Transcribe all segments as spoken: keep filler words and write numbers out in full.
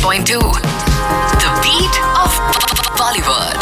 point two. The beat of Bollywood.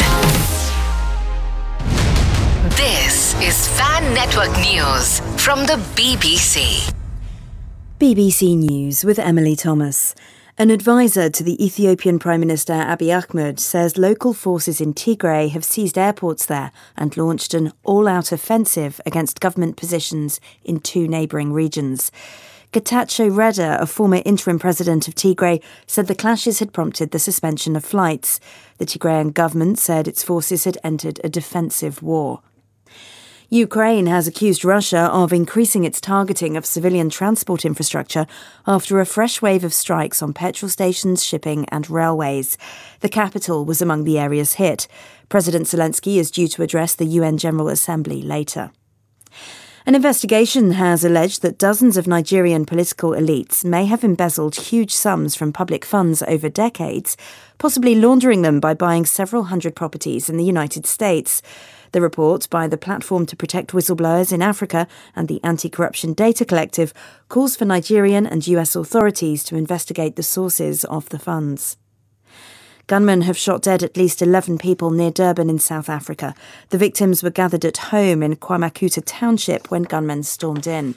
This is Fan Network News from the B B C. B B C News with Emily Thomas. An advisor to the Ethiopian Prime Minister Abiy Ahmed says local forces in Tigray have seized airports there and launched an all-out offensive against government positions in two neighbouring regions. Getachew Reda, a former interim president of Tigray, said the clashes had prompted the suspension of flights. The Tigrayan government said its forces had entered a defensive war. Ukraine has accused Russia of increasing its targeting of civilian transport infrastructure after a fresh wave of strikes on petrol stations, shipping and railways. The capital was among the areas hit. President Zelensky is due to address the U N General Assembly later. An investigation has alleged that dozens of Nigerian political elites may have embezzled huge sums from public funds over decades, possibly laundering them by buying several hundred properties in the United States. The report by the Platform to Protect Whistleblowers in Africa and the Anti-Corruption Data Collective calls for Nigerian and U S authorities to investigate the sources of the funds. Gunmen have shot dead at least eleven people near Durban in South Africa. The victims were gathered at home in Kwamakuta township when gunmen stormed in.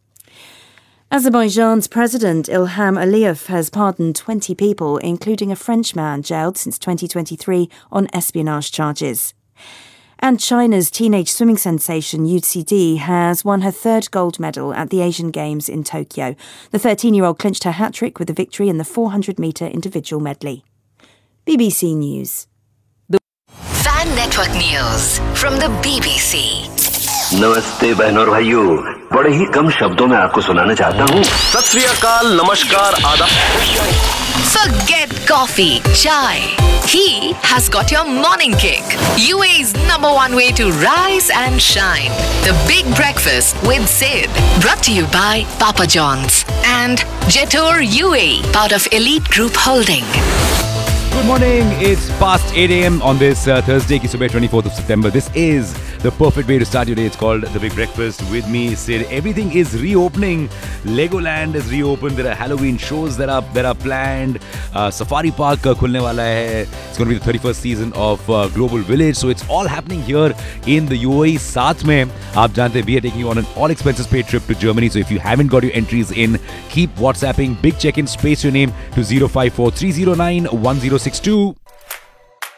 Azerbaijan's President Ilham Aliyev has pardoned twenty people, including a Frenchman jailed since twenty twenty-three on espionage charges. And China's teenage swimming sensation U C D has won her third gold medal at the Asian Games in Tokyo. The thirteen-year-old clinched her hat-trick with a victory in the four hundred metre individual medley. B B C News. Fan Network News from the B B C. नमस्ते बहनों और भाइयों, बड़े ही कम शब्दों में आपको सुनाना चाहता हूँ। सत श्री अकाल, नमस्कार, आदाब। Forget coffee, chai. He has got your morning kick. U A's number one way to rise and shine. The Big Breakfast with Sid. Brought to you by Papa John's and Jetor U A, part of Elite Group Holding. Good morning. It's past eight a.m. on this uh, Thursday, ki subah twenty-fourth of September. This is the perfect way to start your day. It's called The Big Breakfast with me, Sid. Everything is reopening. Legoland is reopened. There are Halloween shows that are that are planned. Uh, Safari Park uh, khulne wala hai. It's going to be the thirty-first season of uh, Global Village. So it's all happening here in the U A E. Saath mein, aap jante hain, we are taking you on an all expenses paid trip to Germany. So if you haven't got your entries in, keep WhatsApping Big Check-in, space your name to zero five four three zero nine one zero six two.